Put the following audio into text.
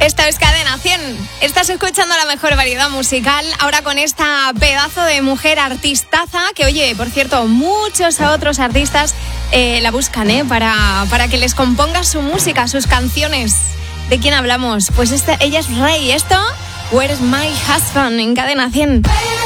Esto es Cadena 100. Estás escuchando la mejor variedad musical. Ahora con esta pedazo de mujer artistaza que, oye, por cierto, muchos otros artistas la buscan, para que les componga su música, sus canciones. ¿De quién hablamos? Pues ella es Rey. Esto, Where's My Husband, en Cadena 100.